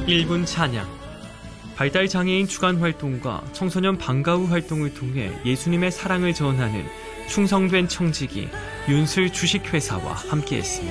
1분 찬양. 발달장애인 주간 활동과 청소년 방과후 활동을 통해 예수님의 사랑을 전하는 충성된 청지기 윤슬 주식회사와 함께했습니다.